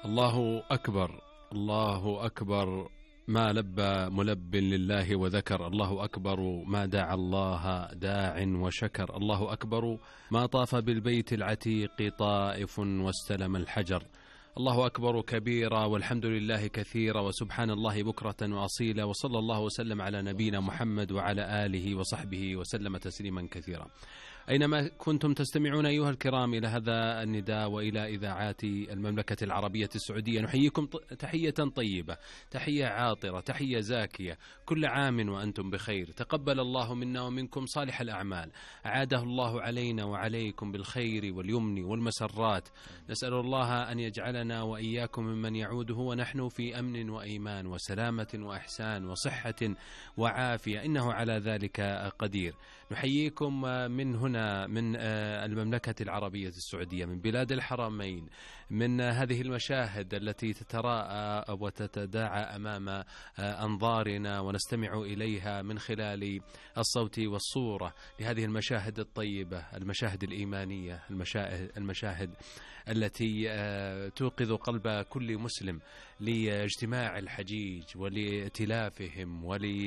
الله أكبر، الله أكبر، ما لبى ملب لله وذكر، الله أكبر ما دعا الله داع وشكر، الله أكبر ما طاف بالبيت العتيق طائف واستلم الحجر، الله أكبر كبيرا والحمد لله كثيرا وسبحان الله بكرة وأصيلا، وصلى الله وسلم على نبينا محمد وعلى آله وصحبه وسلم تسليما كثيرا. أينما كنتم تستمعون أيها الكرام إلى هذا النداء وإلى إذاعات المملكة العربية السعودية، نحييكم تحية طيبة، تحية عاطرة، تحية زاكية، كل عام وأنتم بخير، تقبل الله منا ومنكم صالح الأعمال، أعاده الله علينا وعليكم بالخير واليمن والمسرات، نسأل الله أن يجعلنا وإياكم ممن يعوده ونحن في أمن وإيمان وسلامة وإحسان وصحة وعافية، إنه على ذلك قدير. نحييكم من هنا من المملكة العربية السعودية، من بلاد الحرمين، من هذه المشاهد التي تتراءى وتتداعى أمام أنظارنا ونستمع إليها من خلال الصوت والصورة، لهذه المشاهد الطيبة، المشاهد الإيمانية، المشاهد التي توقظ قلب كل مسلم لاجتماع الحجيج ولائتلافهم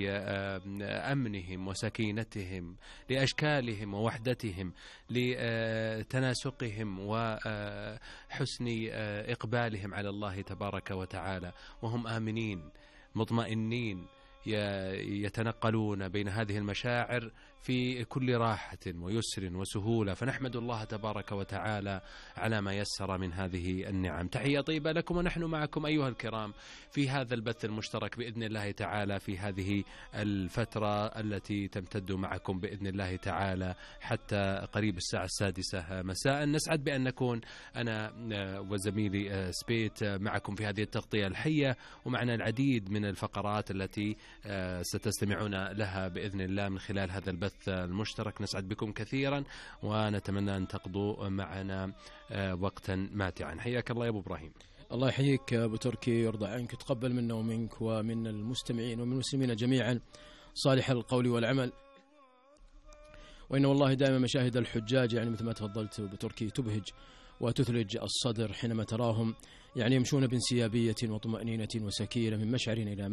ولأمنهم وسكينتهم، لأشكالهم ووحدتهم، لتناسقهم وحسن إقبالهم على الله تبارك وتعالى، وهم آمنين مطمئنين يتنقلون بين هذه المشاعر في كل راحة ويسر وسهولة، فنحمد الله تبارك وتعالى على ما يسر من هذه النعم. تحية طيبة لكم ونحن معكم أيها الكرام في هذا البث المشترك بإذن الله تعالى في هذه الفترة التي تمتد معكم بإذن الله تعالى حتى قريب الساعة 6 مساء. نسعد بأن نكون أنا وزميلي سبيت معكم في هذه التغطية الحية، ومعنا العديد من الفقرات التي ستستمعون لها بإذن الله من خلال هذا البث المشترك. نسعد بكم كثيرا ونتمنى أن تقضوا معنا وقتا ماتعا. حياك الله يا أبو إبراهيم. الله يحييك أبو تركي، يرضى عنك، تقبل منا ومنك ومن المستمعين ومن المسلمين جميعا صالح القول والعمل. وإن والله دائما مشاهد الحجاج يعني مثل ما تفضلت أبو تركي تبهج وتثلج الصدر حينما تراهم يعني يمشون بانسيابية وطمأنينة وسكينة من مشعر إلى